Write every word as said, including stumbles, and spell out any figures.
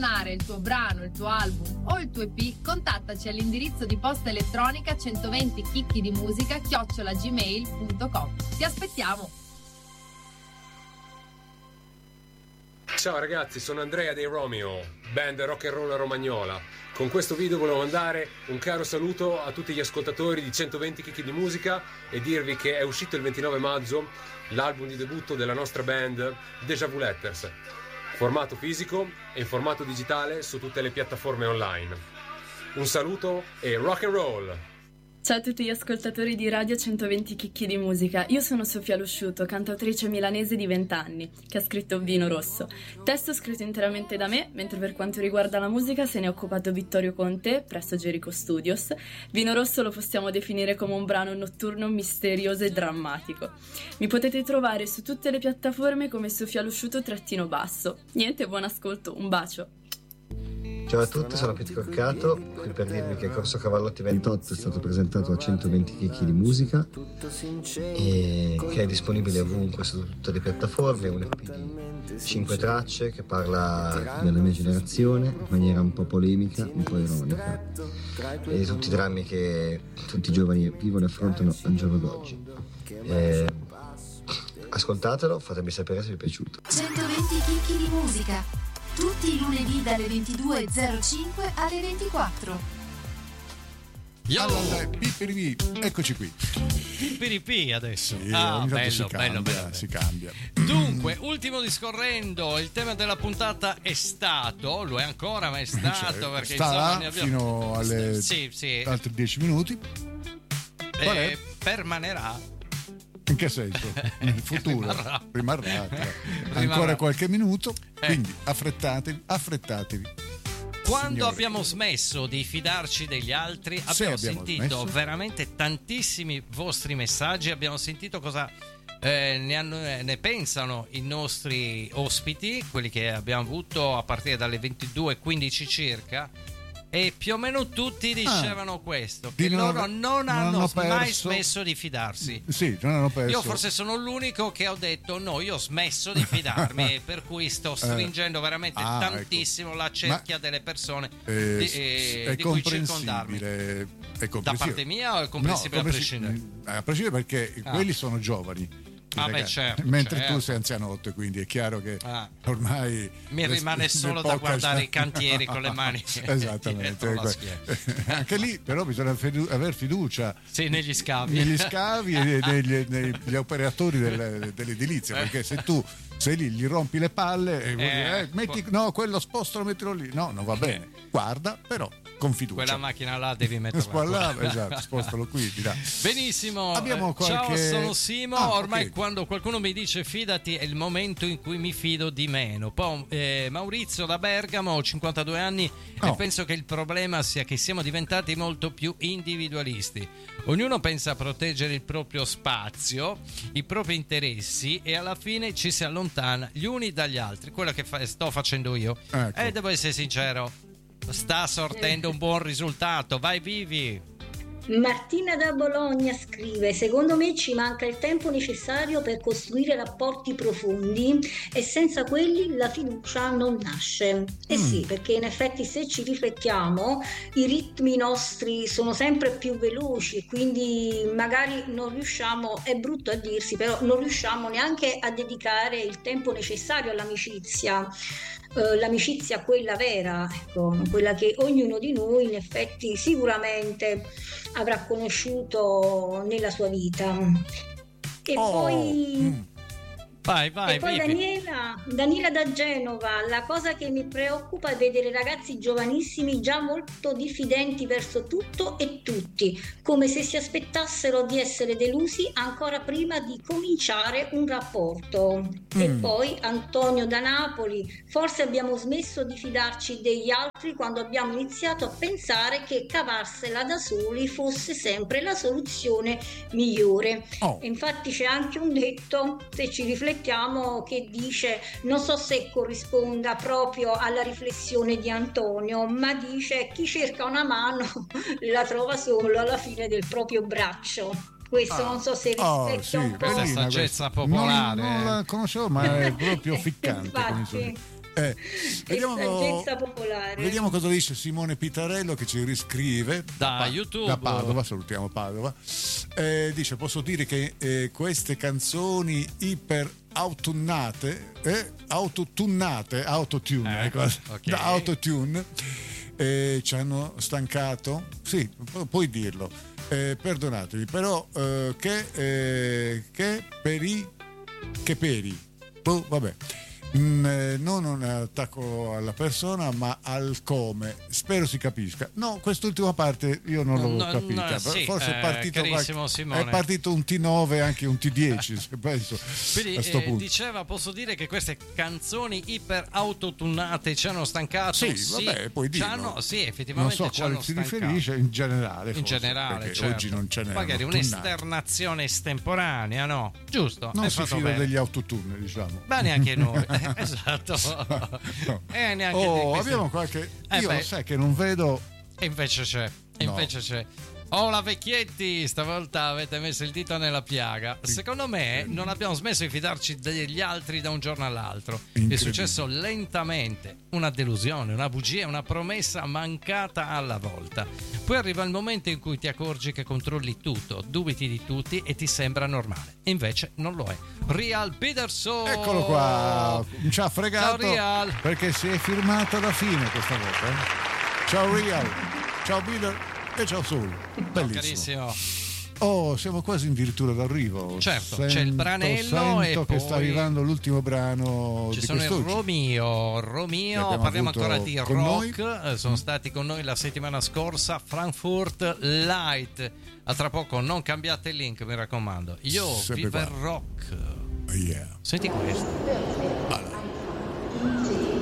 il tuo brano, il tuo album o il tuo E P, contattaci all'indirizzo di posta elettronica centoventi chicchi di musica chiocciola gmail punto com. Ti aspettiamo! Ciao ragazzi, sono Andrea dei Romeo, band rock and roll romagnola. Con questo video volevo mandare un caro saluto a tutti gli ascoltatori di centoventi chicchi di musica e dirvi che è uscito il ventinove maggio l'album di debutto della nostra band Deja Vu Letters, formato fisico e in formato digitale su tutte le piattaforme online. Un saluto e rock and roll! Ciao a tutti gli ascoltatori di Radio centoventi Chicchi di Musica, io sono Sofia Lusciuto, cantautrice milanese di venti anni, che ha scritto Vino Rosso. Testo scritto interamente da me, mentre per quanto riguarda la musica se ne è occupato Vittorio Conte, presso Jericho Studios. Vino Rosso lo possiamo definire come un brano notturno, misterioso e drammatico. Mi potete trovare su tutte le piattaforme come Sofia Lusciuto trattino basso. Niente, buon ascolto, un bacio! Ciao a tutti, sono Pietro Corcato, qui per dirvi che Corso Cavallotti ventotto è stato presentato a centoventi chicchi di musica e che è disponibile ovunque su tutte le piattaforme, un E P di cinque tracce che parla della mia generazione in maniera un po' polemica, un po' ironica e di tutti i drammi che tutti i giovani vivono e affrontano al giorno d'oggi. E ascoltatelo, fatemi sapere se vi è piaciuto. centoventi chicchi di musica, tutti i lunedì dalle ventidue e zero cinque alle ventiquattro. Yo! Allora, pipiripi, eccoci qui. Pipiripi adesso. Sì, ah, bello, si cambia, bello, bello. Si cambia. Dunque, ultimo discorrendo, il tema della puntata è stato, lo è ancora, ma è stato cioè, perché sta insomma ne abbiamo fino alle sì, sì. altri dieci minuti. Qual eh, è? Permanerà. In che senso? Nel futuro rimarrà, rimarrà, rimarrà. ancora qualche minuto, eh. quindi affrettatevi, affrettatevi. Quando Signori. abbiamo smesso di fidarci degli altri, abbiamo, abbiamo sentito smesso. veramente tantissimi vostri messaggi, abbiamo sentito cosa eh, ne, hanno, ne pensano i nostri ospiti, quelli che abbiamo avuto a partire dalle ventidue e quindici circa. E più o meno tutti dicevano ah, questo, che non loro ave- non hanno non hanno mai perso. smesso di fidarsi. Sì, non hanno perso. Io forse sono l'unico che ho detto no, io ho smesso di fidarmi, per cui sto stringendo veramente ah, tantissimo ecco. la cerchia Ma, delle persone eh, di, eh, è di cui circondarmi. È comprensibile. Da parte mia o è comprensibile no, a prescindere? A prescindere perché ah. quelli sono giovani. Ah beh, certo, mentre certo. tu sei anzianotto, quindi è chiaro che ah. ormai mi rimane solo da guardare i cantieri con le mani esattamente anche lì però bisogna fidu- aver fiducia sì, negli scavi negli scavi e negli, negli operatori del, dell'edilizia, perché se tu sei lì gli rompi le palle e eh, eh, metti, no quello spostalo, mettilo lì, no non va bene, guarda però con fiducia quella macchina là devi metterla là, esatto, spostalo qui, dirà. Benissimo, abbiamo qualche... ciao, sono Simo. ah, ormai okay. Quando qualcuno mi dice fidati è il momento in cui mi fido di meno. Poi eh, Maurizio da Bergamo, ho cinquantadue anni oh. e penso che il problema sia che siamo diventati molto più individualisti. Ognuno pensa a proteggere il proprio spazio, i propri interessi e alla fine ci si allontana gli uni dagli altri, quello che fa- sto facendo io. Ecco. E devo essere sincero, sta sortendo un buon risultato. Vai Vivi. Martina da Bologna scrive: secondo me ci manca il tempo necessario per costruire rapporti profondi e senza quelli la fiducia non nasce. E mm. sì, perché in effetti se ci riflettiamo i ritmi nostri sono sempre più veloci e quindi magari non riusciamo, è brutto a dirsi, però non riusciamo neanche a dedicare il tempo necessario all'amicizia. Uh, l'amicizia quella vera, ecco, quella che ognuno di noi in effetti sicuramente avrà conosciuto nella sua vita. E oh. poi mm. Vai, vai, e poi Daniela, Daniela da Genova, la cosa che mi preoccupa è vedere ragazzi giovanissimi già molto diffidenti verso tutto e tutti, come se si aspettassero di essere delusi ancora prima di cominciare un rapporto. Mm. E poi Antonio da Napoli, forse abbiamo smesso di fidarci degli altri quando abbiamo iniziato a pensare che cavarsela da soli fosse sempre la soluzione migliore. Oh. E infatti c'è anche un detto, se ci riflettiamo, che dice, non so se corrisponda proprio alla riflessione di Antonio, ma dice: chi cerca una mano la trova solo alla fine del proprio braccio. Questo ah. non so se rispecchia oh, sì, un po' questa saggezza popolare. Non, non la conoscevo, ma è proprio ficcante. Infatti, Eh, vediamo, saggezza popolare. Vediamo cosa dice Simone Pitarello, che ci riscrive da, da YouTube, da Padova. Salutiamo Padova. Eh, dice: posso dire che eh, queste canzoni iper autunnate eh, autotunnate autotune eh, ecco, okay. da autotune eh, ci hanno stancato, sì, pu- puoi dirlo, eh, perdonatemi, però eh, che eh, che peri che peri oh, vabbè. Mm, non un attacco alla persona ma al come, spero si capisca. No, quest'ultima parte io non l'ho no, capita, no, sì, forse eh, è partito carissimo Simone. è partito un T nove, anche un T dieci penso. Quindi a sto eh, punto. diceva, posso dire che queste canzoni iper autotunate ci hanno stancato? Sì, sì, vabbè, puoi dirlo. hanno, sì, effettivamente non so ci a quale hanno si stancato. riferisce, in generale in forse, generale, perché certo. oggi non ce n'è, magari un'esternazione estemporanea, no? Giusto, non hai si fatto fida bene. degli autotune, diciamo. Ma neanche noi. Esatto. No. E neanche oh, di questi... abbiamo qualche eh io beh. sai che non vedo, e invece c'è e no. invece c'è Oh, la vecchietti, stavolta avete messo il dito nella piaga. Secondo me non abbiamo smesso di fidarci degli altri da un giorno all'altro. È successo lentamente, una delusione, una bugia, una promessa mancata alla volta. Poi arriva il momento in cui ti accorgi che controlli tutto, dubiti di tutti e ti sembra normale. Invece non lo è. Real Peterson! Eccolo qua, ci ha fregato. Ciao Real! Perché si è firmato alla fine questa volta. Eh? Ciao Real, ciao Peter. E ciao Soul, bellissimo. Carissimo. Oh, siamo quasi addirittura d'arrivo. Certo, sento, c'è il branello sento e che poi sta arrivando l'ultimo brano ci di sono il quest'oggi. Romeo, Romeo, parliamo ancora di rock. Noi. Sono stati con noi la settimana scorsa, Frankfurt Light. A tra poco, non cambiate il link, mi raccomando. Io Sempre vivo qua. il rock. Oh, yeah. Senti questo. Allora.